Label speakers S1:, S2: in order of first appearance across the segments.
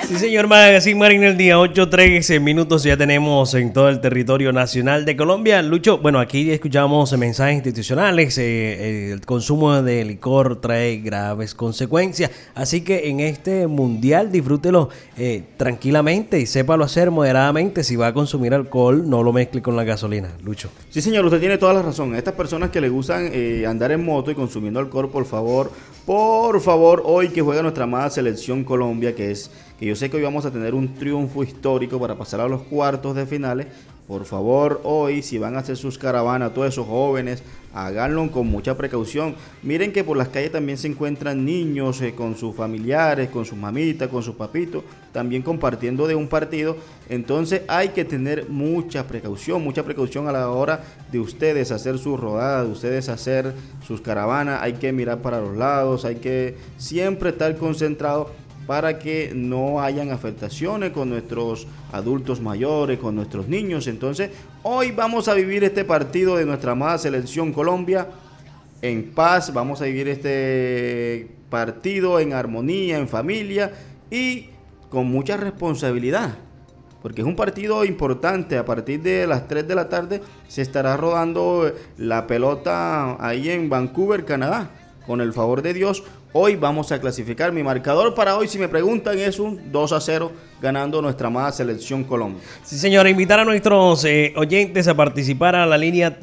S1: Sí, señor Magazine Marina, el día 8:13 minutos ya tenemos en todo el territorio nacional de Colombia. Lucho, bueno, aquí escuchamos mensajes institucionales. El consumo de licor trae graves consecuencias. Así que en este mundial disfrútelo tranquilamente y sépalo hacer moderadamente. Si va a consumir alcohol, no lo mezcle con la gasolina. Lucho.
S2: Sí, señor, usted tiene toda la razón. A estas personas que le gustan andar en moto y consumiendo alcohol, por favor, hoy que juega nuestra amada selección Colombia, que yo sé que hoy vamos a tener un triunfo histórico para pasar a los cuartos de finales. Por favor, hoy, si van a hacer sus caravanas, todos esos jóvenes, háganlo con mucha precaución. Miren que por las calles también se encuentran niños con sus familiares, con sus mamitas, con sus papitos, también compartiendo de un partido. Entonces hay que tener mucha precaución a la hora de ustedes hacer sus rodadas, de ustedes hacer sus caravanas. Hay que mirar para los lados, hay que siempre estar concentrados para que no hayan afectaciones con nuestros adultos mayores, con nuestros niños. Entonces, hoy vamos a vivir este partido de nuestra amada selección Colombia en paz, vamos a vivir este partido en armonía, en familia y con mucha responsabilidad, porque es un partido importante. A partir de las 3 de la tarde se estará rodando la pelota ahí en Vancouver, Canadá. Con el favor de Dios, hoy vamos a clasificar. Mi marcador para hoy, si me preguntan, es un 2-0 ganando nuestra amada selección Colombia.
S1: Sí, señora, invitar a nuestros oyentes a participar a la línea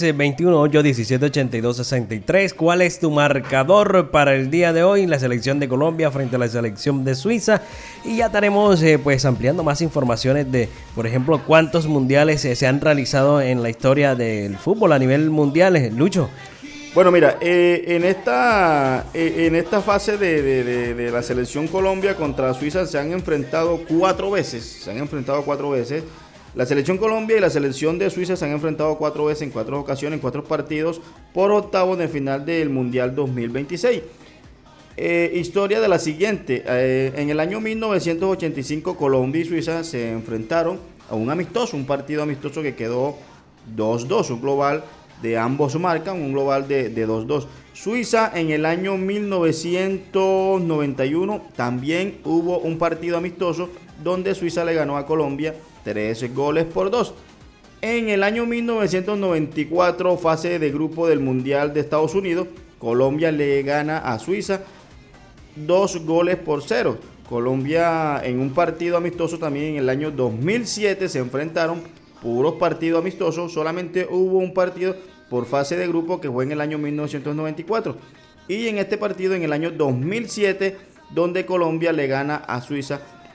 S1: 321-817-8263. ¿Cuál es tu marcador para el día de hoy? La selección de Colombia frente a la selección de Suiza. Y ya estaremos pues ampliando más informaciones de, por ejemplo, cuántos mundiales se han realizado en la historia del fútbol a nivel mundial. Lucho.
S2: Bueno, mira, en esta fase de la selección Colombia contra Suiza se han enfrentado cuatro veces. La selección Colombia y la selección de Suiza se han enfrentado 4 veces, en 4 ocasiones, en 4 partidos, por octavos de final del Mundial 2026. Historia de la siguiente: en el año 1985 Colombia y Suiza se enfrentaron a un partido amistoso que quedó 2-2, un global de ambos marcan, un global de 2-2. Suiza en el año 1991 también hubo un partido amistoso donde Suiza le ganó a Colombia 3-2. En el año 1994, fase de grupo del Mundial de Estados Unidos, Colombia le gana a Suiza 2-0. Colombia en un partido amistoso también en el año 2007 se enfrentaron, puros partidos amistosos, solamente hubo un partido por fase de grupo que fue en el año 1994. Y en este partido en el año 2007, donde Colombia le gana a Suiza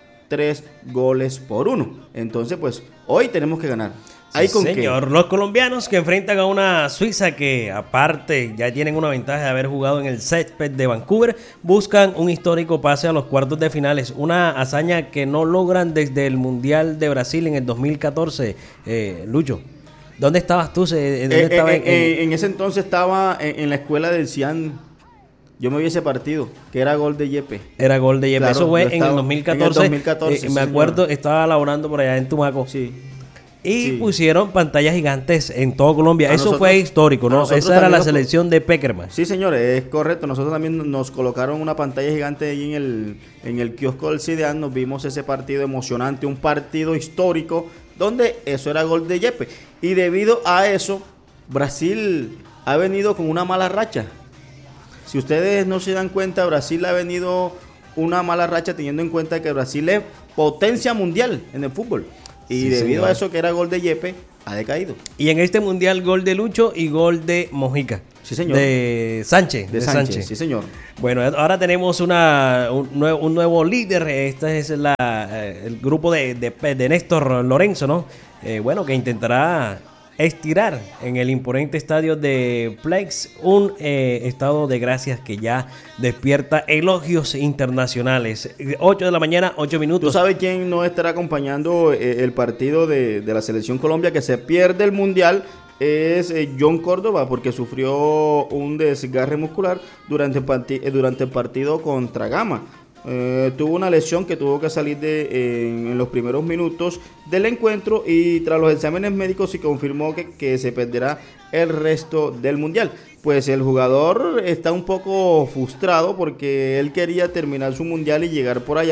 S2: 3-1. Entonces, pues, hoy tenemos que ganar.
S1: Sí, señor. Los colombianos que enfrentan a una Suiza que, aparte, ya tienen una ventaja de haber jugado en el césped de Vancouver, buscan un histórico pase a los cuartos de finales. Una hazaña que no logran desde el Mundial de Brasil en el 2014. Lucho, ¿dónde estabas tú?
S2: En ese entonces estaba en la escuela del Cian. Yo me vi ese partido, que era gol de Yepes.
S1: Era gol de Yepes. Claro, eso fue en el 2014. En el
S2: 2014
S1: me acuerdo,
S2: señor.
S1: Estaba laborando por allá en Tumaco.
S2: Sí.
S1: Y pusieron pantallas gigantes en todo Colombia. Eso fue histórico, ¿no? Esa era la selección de Peckerman.
S2: Sí, señores, es correcto. Nosotros también nos colocaron una pantalla gigante ahí en el kiosco del CIDEAN. Nos vimos ese partido emocionante, un partido histórico, donde eso era gol de Yepes. Y debido a eso, Brasil ha venido con una mala racha. Si ustedes no se dan cuenta, Brasil ha venido una mala racha, teniendo en cuenta que Brasil es potencia mundial en el fútbol. Y sí, debido a eso, que era gol de Yepes, ha decaído.
S1: Y en este mundial, gol de Lucho y gol de Mojica.
S2: Sí, señor.
S1: De Sánchez.
S2: Sí, señor.
S1: Bueno, ahora tenemos un nuevo líder. Este es el grupo de Néstor Lorenzo, ¿no? Que intentará estirar en el imponente estadio de Plex un estado de gracias que ya despierta elogios internacionales. 8 de la mañana, 8 minutos.
S2: ¿Tú sabes quién no estará acompañando el partido de la selección Colombia que se pierde el mundial? Es John Córdoba, porque sufrió un desgarre muscular durante el partido contra Gama. Tuvo una lesión que tuvo que salir en los primeros minutos del encuentro, y tras los exámenes médicos se confirmó que se perderá el resto del mundial. Pues el jugador está un poco frustrado porque él quería terminar su mundial y llegar por allá,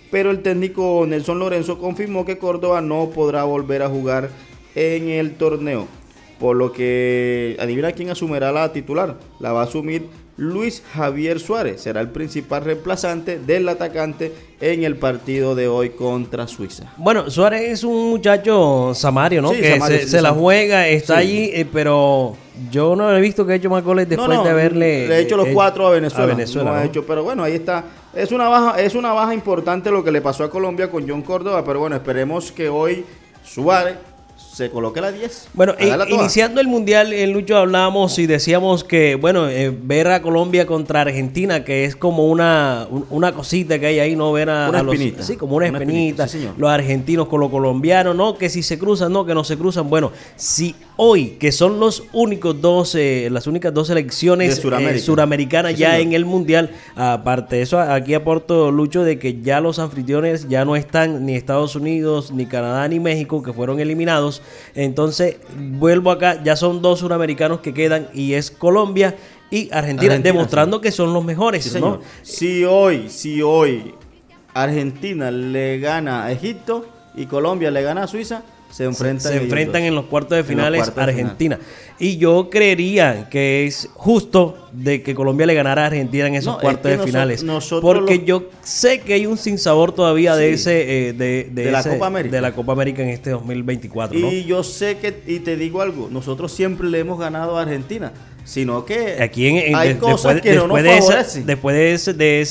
S2: pero el técnico Nelson Lorenzo confirmó que Córdoba no podrá volver a jugar en el torneo. Por lo que, adivina quién asumirá la titular. La va a asumir Luis Javier Suárez. Será el principal reemplazante del atacante en el partido de hoy contra Suiza.
S1: Bueno, Suárez es un muchacho samario, ¿no?
S2: Sí,
S1: que
S2: Samario,
S1: se la juega, está
S2: sí.
S1: Allí, pero yo no he visto que ha hecho más goles después de haberle...
S2: Le ha hecho los 4 a Venezuela.
S1: No
S2: ha hecho, pero bueno, ahí está. Es una baja importante lo que le pasó a Colombia con John Córdoba, pero bueno, esperemos que hoy Suárez se coloque la 10.
S1: Bueno, iniciando el Mundial, en Lucho hablábamos y decíamos que, bueno, ver a Colombia contra Argentina, que es como una cosita que hay ahí, ¿no? Ver a los... Sí, como una espinita. Sí, los argentinos con los colombianos, ¿no? Que si se cruzan, no, que no se cruzan. Bueno, si hoy, que son los únicos las únicas dos selecciones suramericanas sí, ya señor. En el Mundial, aparte de eso, aquí aporto, Lucho, de que ya los anfitriones ya no están ni Estados Unidos, ni Canadá, ni México, que fueron eliminados. Entonces, vuelvo acá, ya son 2 suramericanos que quedan y es Colombia y Argentina demostrando sí. Que son los mejores, sí, ¿no?
S2: Si hoy Argentina le gana a Egipto y Colombia le gana a Suiza, se enfrentan
S1: en los cuartos de finales Argentina. Y yo creería que es justo de que Colombia le ganara a Argentina en esos cuartos de finales. Porque yo sé que hay un sinsabor todavía sí, de
S2: la Copa América.
S1: De la Copa América en este 2024, ¿no?
S2: Y yo sé que, y te digo algo, nosotros siempre le hemos ganado a Argentina. Sino que
S1: aquí
S2: hay cosas que no nos favorecen.
S1: Después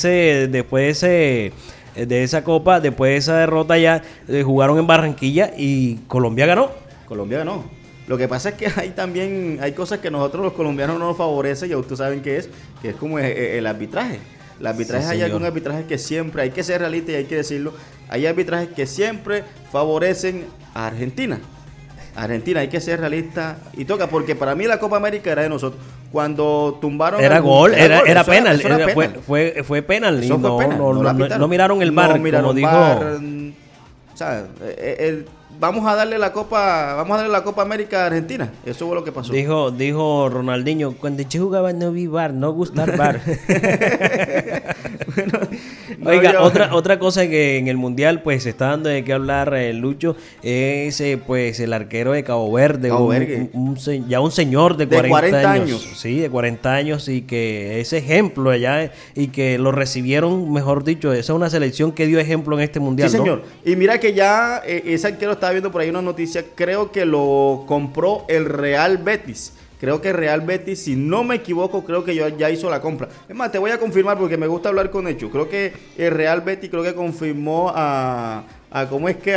S1: de esa copa, después de esa derrota ya jugaron en Barranquilla y Colombia ganó.
S2: Lo que pasa es que hay cosas que nosotros los colombianos no nos favorecen, y ustedes saben que es como el arbitraje. El arbitraje sí, hay algún arbitraje que siempre, hay que ser realista y hay que decirlo, hay arbitrajes que siempre favorecen a Argentina. Hay que ser realista y toca, porque para mí la Copa América era de nosotros. Cuando tumbaron
S1: era penal, fue penal y no miraron el VAR, como dijo.
S2: O sea, vamos a darle la Copa América a Argentina. Eso fue lo que pasó.
S1: Dijo Ronaldinho, cuando yo jugaba no vi VAR, no gustar VAR. Oiga, otra cosa que en el Mundial pues se está dando de qué hablar, Lucho, es pues el arquero de Cabo Verde, ya un señor de 40 años. Sí, de 40 años, y que es ejemplo allá y que lo recibieron, mejor dicho, esa es una selección que dio ejemplo en este Mundial.
S2: Sí, señor. ¿No? Y mira que ya ese arquero, estaba viendo por ahí una noticia, creo que lo compró el Real Betis. Creo que Real Betis, si no me equivoco, creo que ya hizo la compra. Es más, te voy a confirmar porque me gusta hablar con hechos. Creo que el Real Betis confirmó ¿cómo es que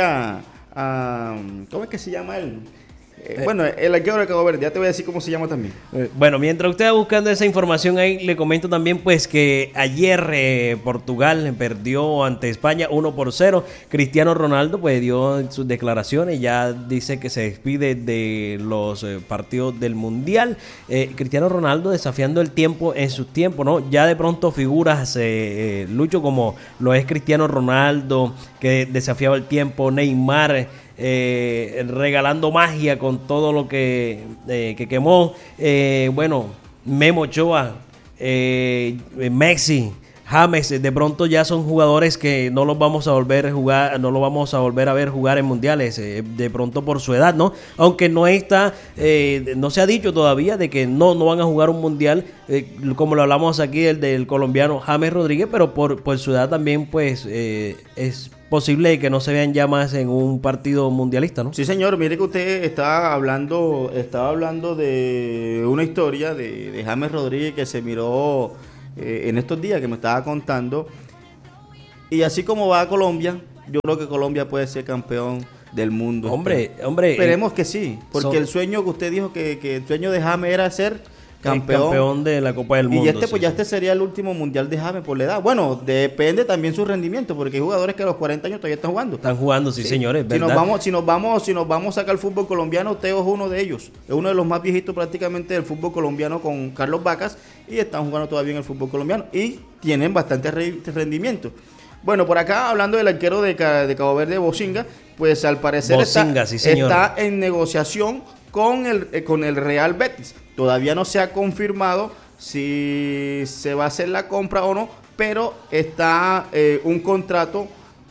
S2: se llama él? Bueno, el arquero de Cabo Verde, ya te voy a decir cómo se llama también.
S1: Bueno, mientras usted va buscando esa información ahí, le comento también pues que ayer Portugal perdió ante España 1-0. Cristiano Ronaldo pues dio sus declaraciones, ya dice que se despide de los partidos del Mundial. Cristiano Ronaldo desafiando el tiempo en sus tiempos, ¿no? Ya de pronto figuras, Lucho, como lo es Cristiano Ronaldo, que desafiaba el tiempo, Neymar, regalando magia con todo lo que quemó, bueno, Memo Ochoa, Messi, James, de pronto ya son jugadores que no los vamos a volver a jugar, no lo vamos a volver a ver jugar en mundiales, de pronto por su edad, ¿no? Aunque no se ha dicho todavía de que no van a jugar un mundial, como lo hablamos aquí del colombiano James Rodríguez, pero por su edad también pues es posible que no se vean ya más en un partido mundialista, ¿no?
S2: Sí, señor. Mire que usted estaba hablando de una historia de James Rodríguez que se miró en estos días, que me estaba contando. Y así como va a Colombia, yo creo que Colombia puede ser campeón del mundo.
S1: Hombre.
S2: Esperemos que sí, porque el sueño que usted dijo que el sueño de James era ser campeón
S1: de la Copa del Mundo.
S2: Y ya este sería el último mundial de James por la edad. Bueno, depende también su rendimiento, porque hay jugadores que a los 40 años todavía están jugando.
S1: Están jugando, sí, señores, ¿verdad?
S2: Si nos vamos a sacar el fútbol colombiano, Teo es uno de ellos. Es uno de los más viejitos prácticamente del fútbol colombiano con Carlos Vacas, y están jugando todavía en el fútbol colombiano y tienen bastante rendimiento. Bueno, por acá, hablando del arquero de Cabo Verde, Bosinga, pues al parecer está en negociación con el Real Betis. Todavía no se ha confirmado si se va a hacer la compra o no, pero está un contrato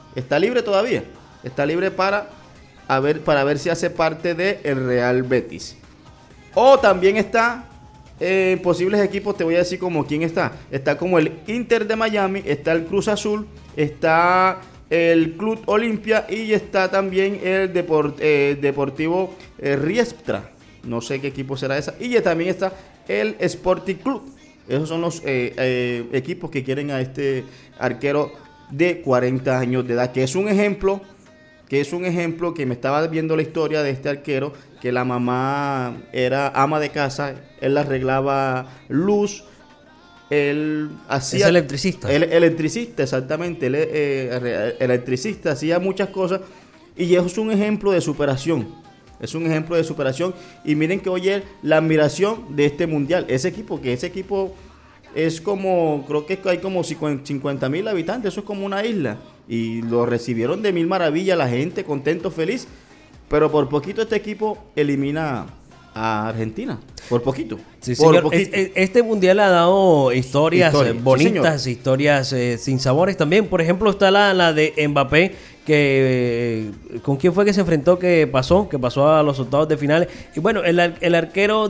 S2: Está libre todavía. Está libre para ver si hace parte del Real Betis. O también está posibles equipos, te voy a decir como quién está. Está como el Inter de Miami, está el Cruz Azul, está el Club Olimpia y está también el Deportivo Riestra. No sé qué equipo será esa. Y también está el Sporting Club. Esos son los equipos que quieren a este arquero de 40 años de edad, que es un ejemplo que me estaba viendo la historia de este arquero, que la mamá era ama de casa, él le arreglaba luz, él hacía...
S1: Es electricista.
S2: Electricista, exactamente, electricista, hacía muchas cosas, y eso es un ejemplo de superación. Es un ejemplo de superación. Y miren que oye la admiración de este mundial. Ese equipo es como, creo que hay como 50,000 habitantes, eso es como una isla. Y lo recibieron de mil maravillas, la gente contento, feliz. Pero por poquito este equipo elimina a Argentina. Por poquito.
S1: Sí,
S2: por
S1: señor.
S2: poquito.
S1: Este mundial ha dado historias bonitas,
S2: sí,
S1: historias sin sabores también. Por ejemplo, está la de Mbappé, que ¿con quién fue que se enfrentó que pasó a los octavos de finales? Y bueno, el arquero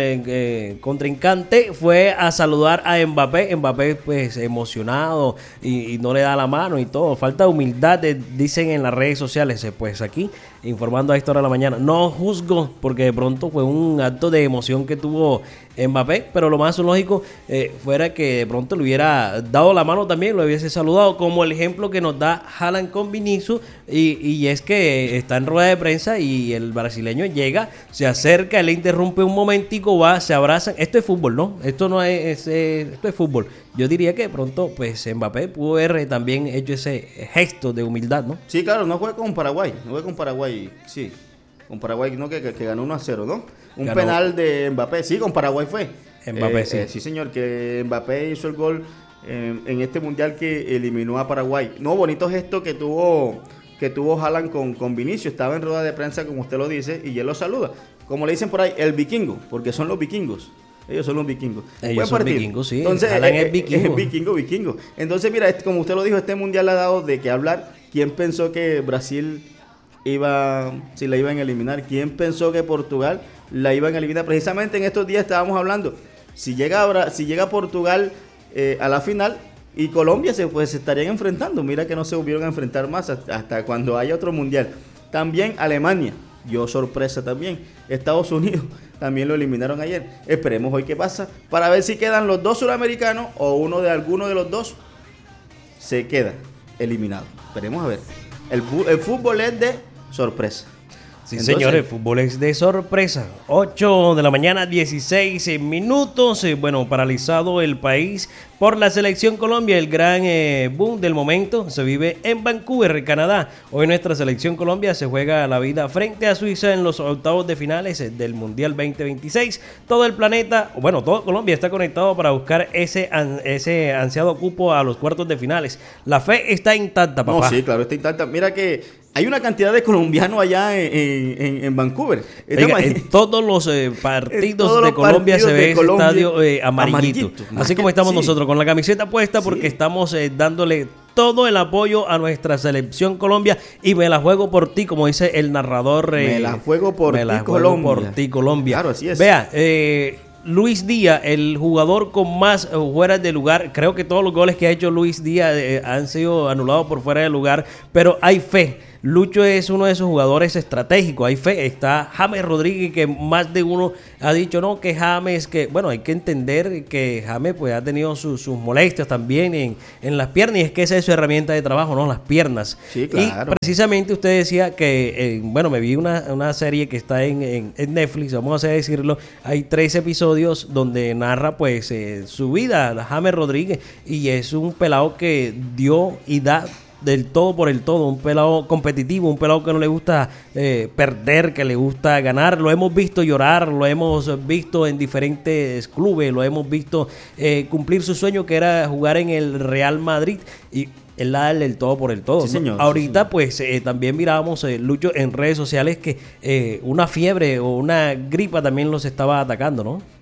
S1: del contrincante fue a saludar a Mbappé. Mbappé pues emocionado y no le da la mano y todo. Falta de humildad, dicen en las redes sociales. Pues aquí, informando a esta hora de la mañana. No juzgo, porque de pronto fue un acto de emoción que tuvo Mbappé, pero lo más lógico fuera que de pronto le hubiera dado la mano también, lo hubiese saludado, como el ejemplo que nos da Haaland con Vinicius, y es que está en rueda de prensa y el brasileño llega, se acerca, le interrumpe un momentico, va, se abrazan. Esto es fútbol, ¿no? Esto es fútbol. Yo diría que de pronto pues Mbappé pudo haber también hecho ese gesto de humildad, ¿no?
S2: Sí, claro, no juega con Paraguay, sí. Con Paraguay, ¿no? Que ganó 1-0, ¿no? Ganó. Penal de Mbappé. Sí, con Paraguay fue.
S1: Mbappé, sí.
S2: Sí, señor, que Mbappé hizo el gol en este mundial que eliminó a Paraguay. No, bonito gesto que tuvo Haaland con Vinicius. Estaba en rueda de prensa, como usted lo dice, y él lo saluda. Como le dicen por ahí, el vikingo, porque son los vikingos. Ellos son los vikingos.
S1: Ellos son vikingos, sí.
S2: Entonces,
S1: Haaland es vikingo.
S2: Vikingo. Entonces, mira, como usted lo dijo, este mundial ha dado de qué hablar. ¿Quién pensó que Brasil la iban a eliminar? ¿Quién pensó que Portugal la iban a eliminar? Precisamente en estos días estábamos hablando, si llega Portugal a la final y Colombia se estarían enfrentando. Mira que no se volvieron a enfrentar más hasta cuando haya otro mundial. También Alemania dio sorpresa también. Estados Unidos también lo eliminaron ayer. Esperemos hoy qué pasa para ver si quedan los dos suramericanos o alguno de los dos se queda eliminado. Esperemos a ver. El fútbol es de sorpresa.
S1: Sí, entonces, señores, el fútbol es de sorpresa. 8 de la mañana, 16 minutos. Bueno, paralizado el país por la selección Colombia. El gran boom del momento se vive en Vancouver, Canadá. Hoy nuestra selección Colombia se juega la vida frente a Suiza en los octavos de finales del Mundial 2026. Todo el planeta, bueno, todo Colombia está conectado para buscar ese ansiado cupo a los cuartos de finales. La fe está intacta, papá.
S2: No, sí, claro, está intacta. Mira que hay una cantidad de colombianos allá en Vancouver.
S1: Oiga, en todos los partidos de Colombia se ve ese estadio amarillito. Así como estamos nosotros, con la camiseta puesta, porque estamos dándole todo el apoyo a nuestra selección Colombia, y me la juego por ti, como dice el narrador.
S2: Me la juego por ti, Colombia.
S1: Claro, así es. Vea, Luis Díaz, el jugador con más fuera de lugar. Creo que todos los goles que ha hecho Luis Díaz han sido anulados por fuera de lugar, pero hay fe. Lucho es uno de esos jugadores estratégicos, hay fe. Está James Rodríguez, que más de uno ha dicho, no, que James, que bueno, hay que entender que James pues ha tenido sus molestias también en las piernas, y es que esa es su herramienta de trabajo, ¿no? Las piernas.
S2: Sí, claro.
S1: Y precisamente usted decía que, bueno, me vi una serie que está en Netflix, vamos a decirlo, hay 3 episodios donde narra pues su vida, James Rodríguez, y es un pelado que dio y da del todo por el todo, un pelado competitivo, un pelado que no le gusta perder, que le gusta ganar. Lo hemos visto llorar, lo hemos visto en diferentes clubes, lo hemos visto cumplir su sueño, que era jugar en el Real Madrid, y él da el todo por el todo.
S2: Sí, señor,
S1: ahorita,
S2: sí,
S1: pues, también mirábamos, Lucho, en redes sociales que una fiebre o una gripa también los estaba atacando, ¿no?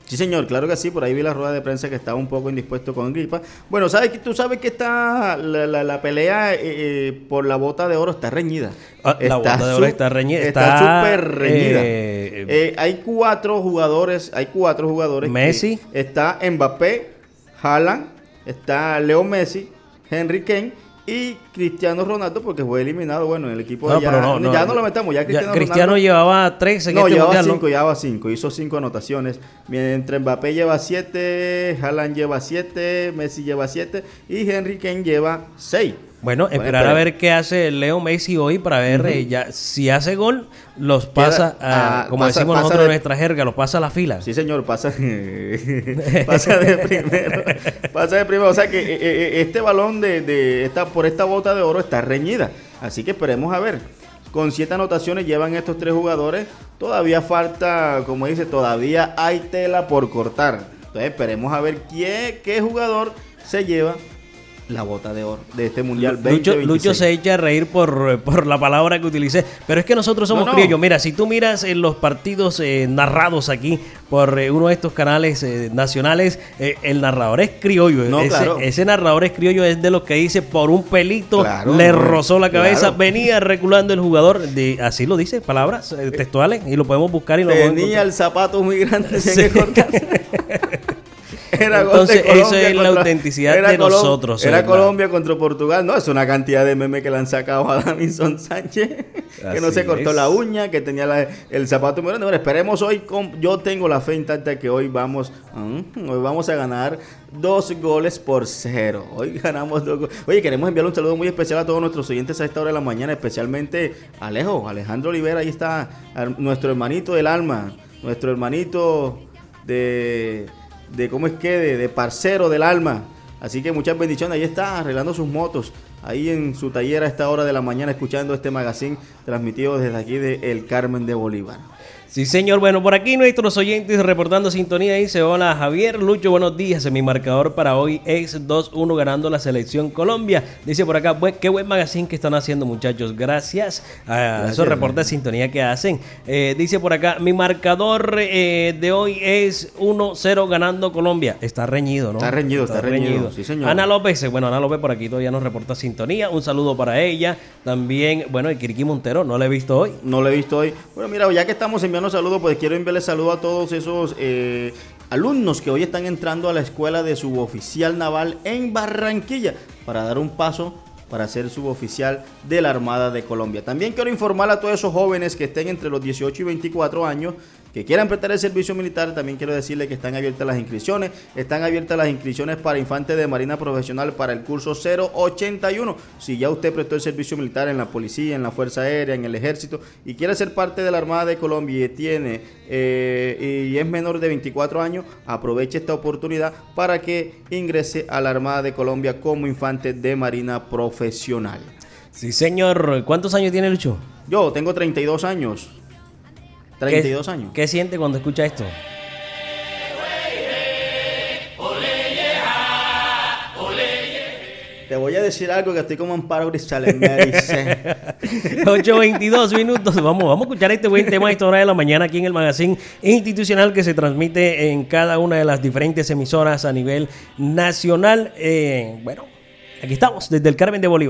S2: Sí, señor, claro que sí. Por ahí vi la rueda de prensa que estaba un poco indispuesto con gripa. Bueno, tú sabes que está la pelea por la bota de oro está reñida.
S1: La bota de oro está reñida.
S2: Está súper reñida. Hay cuatro jugadores.
S1: Messi.
S2: Está Mbappé, Haaland, está Leo Messi, Henry Kane y Cristiano Ronaldo, porque fue eliminado, bueno, en el equipo
S1: No,
S2: ya
S1: pero
S2: no lo metamos, ya Cristiano
S1: Cristiano llevaba 3 en
S2: no,
S1: este
S2: llevaba
S1: mundial,
S2: llevaba 5, hizo 5 anotaciones, mientras Mbappé lleva 7, Haaland lleva 7, Messi lleva 7 y Henry Kane lleva 6.
S1: Bueno, esperar a ver qué hace Leo Messi hoy para ver ya si hace gol, los pasa, como decimos nosotros en nuestra jerga, los pasa a la fila.
S2: Sí, señor, pasa de primero. Pasa de primero. O sea que este balón por esta bota de oro está reñida. Así que esperemos a ver. Con 7 anotaciones llevan estos 3 jugadores. Todavía falta, como dice, todavía hay tela por cortar. Entonces esperemos a ver qué jugador se lleva la bota de oro de este mundial 2026.
S1: Lucho se echa a reír por la palabra que utilicé, pero es que nosotros somos criollos. Mira, si tú miras en los partidos narrados aquí por uno de estos canales nacionales, el narrador es criollo. Ese narrador es criollo, es de los que dice por un pelito le rozó la cabeza, venía reculando el jugador, así lo dice, palabras textuales, y lo podemos buscar y lo podemos
S2: tenía el zapato muy grande,
S1: sí. Entonces, eso es la autenticidad de nosotros.
S2: Era Colombia contra Portugal. No, es una cantidad de memes que le han sacado a Davinson Sánchez. Que no se cortó la uña, que tenía el zapato muy grande. Bueno, esperemos hoy. Yo tengo la fe intacta que hoy vamos a ganar 2-0. Hoy ganamos 2 goles. Oye, queremos enviarle un saludo muy especial a todos nuestros oyentes a esta hora de la mañana, especialmente a Alejandro Olivera. Ahí está nuestro hermanito del alma, nuestro hermanito de parcero del alma. Así que muchas bendiciones. Ahí está arreglando sus motos, ahí en su taller a esta hora de la mañana, escuchando este magazine transmitido desde aquí de El Carmen de Bolívar.
S1: Sí, señor. Bueno, por aquí nuestros oyentes reportando sintonía. Dice: hola Javier, Lucho, buenos días. Mi marcador para hoy es 2-1 ganando la selección Colombia. Dice por acá: qué buen magazine que están haciendo, muchachos. Gracias a esos reportes de sintonía que hacen. Dice por acá: mi marcador de hoy es 1-0 ganando Colombia. Está reñido, ¿no?
S2: Está reñido. Sí, señor.
S1: Ana López por aquí todavía nos reporta sintonía. Un saludo para ella. También, bueno, el Kiriqui Montero, no lo he visto hoy.
S2: Bueno, mira, ya que estamos enviando saludos, pues quiero enviarle saludos a todos esos alumnos que hoy están entrando a la escuela de suboficial naval en Barranquilla para dar un paso para ser suboficial de la Armada de Colombia. También quiero informar a todos esos jóvenes que estén entre los 18 y 24 años que quieran prestar el servicio militar. También quiero decirles que están abiertas las inscripciones. Están abiertas las inscripciones para infantes de Marina Profesional para el curso 081. Si ya usted prestó el servicio militar en la policía, en la Fuerza Aérea, en el Ejército y quiere ser parte de la Armada de Colombia y es menor de 24 años, aproveche esta oportunidad para que ingrese a la Armada de Colombia como infante de Marina Profesional.
S1: Sí, señor. ¿Cuántos años tiene Lucho?
S2: Yo tengo 32 años. 32 años.
S1: ¿Qué siente cuando escucha esto?
S2: Te voy a decir algo que estoy como Amparo Grisales, me dice.
S1: 8:22 minutos. Vamos a escuchar este buen tema a esta hora de la mañana aquí en el magazine institucional que se transmite en cada una de las diferentes emisoras a nivel nacional. Bueno, aquí estamos desde el Carmen de Bolívar.